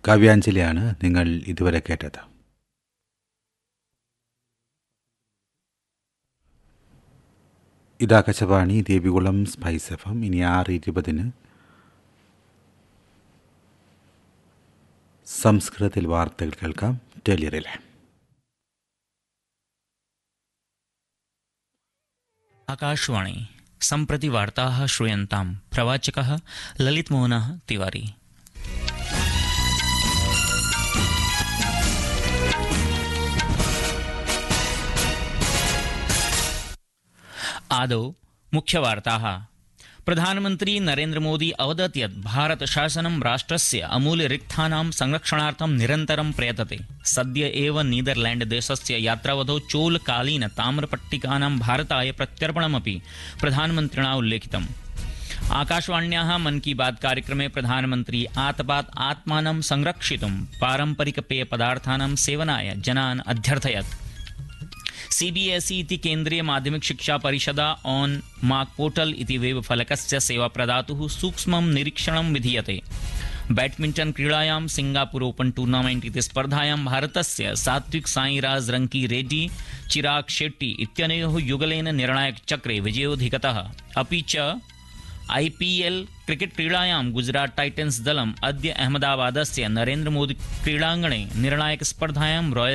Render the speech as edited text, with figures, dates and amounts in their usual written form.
കാവ്യാഞ്ജലിയാണ് നിങ്ങൾ ഇതുവരെ കേട്ടത്. ഇതാകാശവാണി ദേവികുളം സ്പൈസ് FM. ഇനി 6:20 സംസ്കൃതത്തിൽ വാർത്തകൾ കേൾക്കാം. ഡൽഹിയിലെ आकाशवाणी सम्प्रति वार्ताः श्रूयन्तां. प्रवाचकः ललितमोहनः तिवारी. आदौ मुख्यवार्ताः. प्रधानमन्त्री नरेन्द्र मोदी अवदत् यत् भारत शासनं राष्ट्रस्य अमूल्यरिक्थानां संरक्षणार्थं निरन्तरं प्रयतते. सद्य एव नीदरलैण्ड देशस्य यात्रावधौ चोलकालीन ताम्रपट्टिकानां भारताय प्रत्यर्पणमपि प्रधानमन्त्रिणा उल्लेखितम्. आकाशवाण्याः मन की बात कार्यक्रमे प्रधानमन्त्री आतपात् आत्मानं संरक्षितुं पारम्परिकपेयपदार्थानां सेवनाय जनान् अध्यर्थयत्. CBSE इति केन्द्रीय माध्यमिक शिक्षा परिषदा ऑन मार्क पोर्टल इति वेब फलकस्य सेवा प्रदातुः सूक्ष्मं निरीक्षणं विधीयते. बैडमिण्टन क्रीडायां सिंगापुर ओपन टूर्नामेंट इति स्पर्धायां भारतस्य सात्विक साईराज रंकी रेड्डी चिराग शेट्टी इत्यनयोः युगलेन निर्णायकचक्रे विजयोऽधिगतः. अपि च IPL क्रिकेट क्रीडायां गुजरात टाइटन्स दलम् अद्य अहमदाबादस्य नरेन्द्र मोदी क्रीडाङ्गणे निर्णायक स्पर्धायां रॉयल